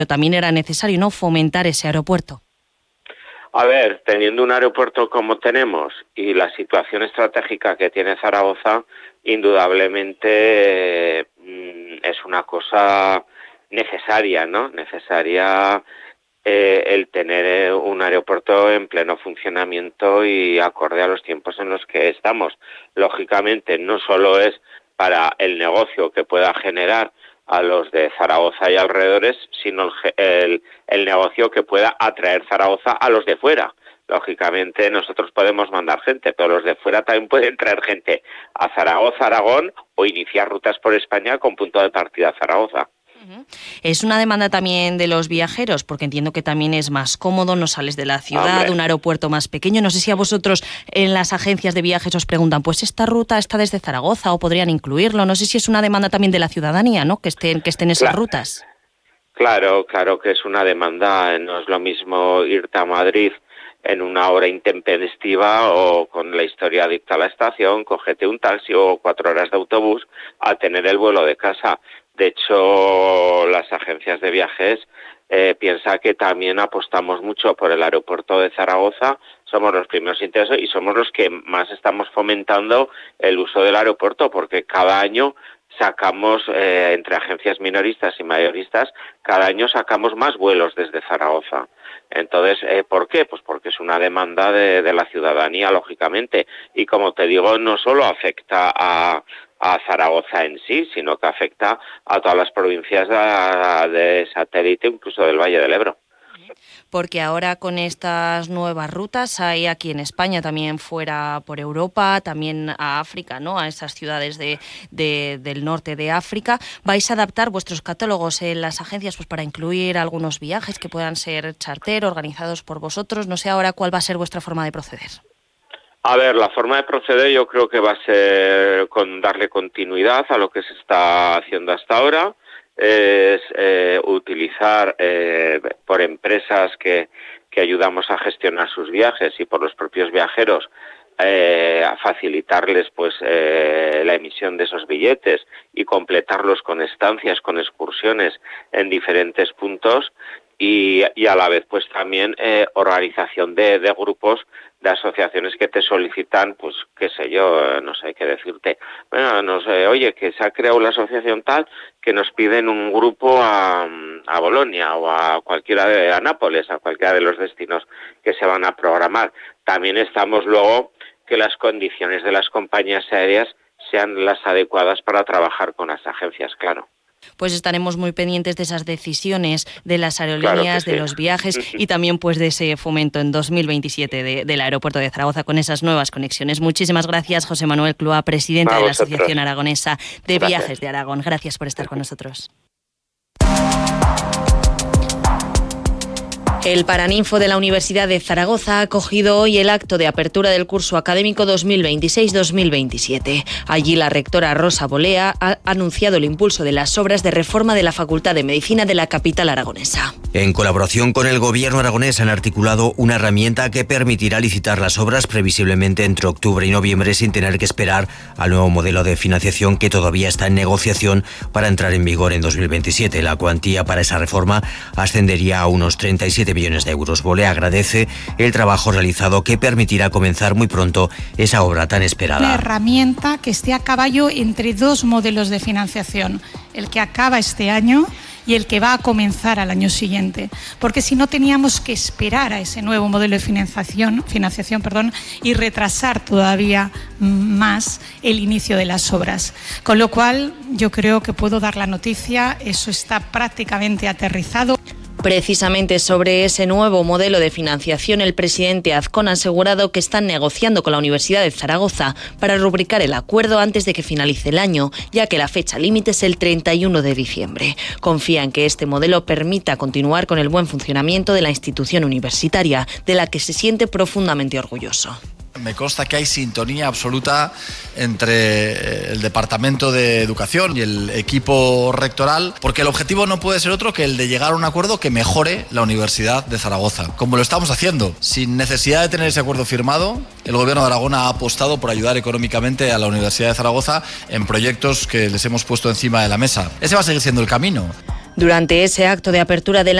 también era necesario, ¿no?, fomentar ese aeropuerto. A ver, teniendo un aeropuerto como tenemos y la situación estratégica que tiene Zaragoza, indudablemente es una cosa necesaria, ¿no? Necesaria el tener un aeropuerto en pleno funcionamiento y acorde a los tiempos en los que estamos. Lógicamente, no solo es para el negocio que pueda generar a los de Zaragoza y alrededores, sino el negocio que pueda atraer Zaragoza a los de fuera. Lógicamente nosotros podemos mandar gente, pero los de fuera también pueden traer gente a Zaragoza, Aragón, o iniciar rutas por España con punto de partida a Zaragoza. Es una demanda también de los viajeros, porque entiendo que también es más cómodo, no sales de la ciudad, un aeropuerto más pequeño. No sé si a vosotros en las agencias de viajes os preguntan, pues esta ruta está desde Zaragoza o podrían incluirlo. No sé si es una demanda también de la ciudadanía, ¿no?, que estén esas rutas. Claro que es una demanda. No es lo mismo irte a Madrid en una hora intempestiva o con la historia adicta a la estación, cógete un taxi o 4 horas de autobús a tener el vuelo de casa. De hecho, las agencias de viajes piensa que también apostamos mucho por el aeropuerto de Zaragoza, somos los primeros interesados y somos los que más estamos fomentando el uso del aeropuerto, porque cada año sacamos, entre agencias minoristas y mayoristas, cada año sacamos más vuelos desde Zaragoza. Entonces, ¿por qué? Pues porque es una demanda de la ciudadanía, lógicamente. Y como te digo, no solo afecta a Zaragoza en sí, sino que afecta a todas las provincias de satélite, incluso del Valle del Ebro. Porque ahora con estas nuevas rutas hay aquí en España, también fuera por Europa, también a África, ¿no?, a esas ciudades del norte de África. ¿Vais a adaptar vuestros catálogos en las agencias pues para incluir algunos viajes que puedan ser charter, organizados por vosotros? No sé ahora cuál va a ser vuestra forma de proceder. A ver, la forma de proceder yo creo que va a ser con darle continuidad a lo que se está haciendo hasta ahora. Es utilizar por empresas que ayudamos a gestionar sus viajes y por los propios viajeros a facilitarles pues la emisión de esos billetes y completarlos con estancias, con excursiones en diferentes puntos y a la vez pues también organización de grupos, de asociaciones que te solicitan, pues qué sé yo, no sé qué decirte. Bueno, no sé, oye, que se ha creado la asociación tal, que nos piden un grupo a Bolonia o a cualquiera a Nápoles, a cualquiera de los destinos que se van a programar. También estamos luego que las condiciones de las compañías aéreas sean las adecuadas para trabajar con las agencias, claro. Pues estaremos muy pendientes de esas decisiones de las aerolíneas, de los viajes y también pues de ese fomento en 2027 del aeropuerto de Zaragoza con esas nuevas conexiones. Muchísimas gracias, José Manuel Clua, presidente de la Asociación Aragonesa de Viajes de Aragón. Gracias por estar con nosotros. El Paraninfo de la Universidad de Zaragoza ha acogido hoy el acto de apertura del curso académico 2026-2027. Allí la rectora Rosa Bolea ha anunciado el impulso de las obras de reforma de la Facultad de Medicina de la capital aragonesa. En colaboración con el Gobierno aragonés han articulado una herramienta que permitirá licitar las obras previsiblemente entre octubre y noviembre sin tener que esperar al nuevo modelo de financiación que todavía está en negociación para entrar en vigor en 2027. La cuantía para esa reforma ascendería a unos 37 millones de euros. Bolea agradece el trabajo realizado que permitirá comenzar muy pronto esa obra tan esperada. Una herramienta que esté a caballo entre dos modelos de financiación, el que acaba este año y el que va a comenzar al año siguiente, porque si no teníamos que esperar a ese nuevo modelo de financiación, y retrasar todavía más el inicio de las obras. Con lo cual, yo creo que puedo dar la noticia, eso está prácticamente aterrizado. Precisamente sobre ese nuevo modelo de financiación, el presidente Azcón ha asegurado que están negociando con la Universidad de Zaragoza para rubricar el acuerdo antes de que finalice el año, ya que la fecha límite es el 31 de diciembre. Confía en que este modelo permita continuar con el buen funcionamiento de la institución universitaria, de la que se siente profundamente orgulloso. Me consta que hay sintonía absoluta entre el Departamento de Educación y el equipo rectoral, porque el objetivo no puede ser otro que el de llegar a un acuerdo que mejore la Universidad de Zaragoza, como lo estamos haciendo. Sin necesidad de tener ese acuerdo firmado, el Gobierno de Aragón ha apostado por ayudar económicamente a la Universidad de Zaragoza en proyectos que les hemos puesto encima de la mesa. Ese va a seguir siendo el camino. Durante ese acto de apertura del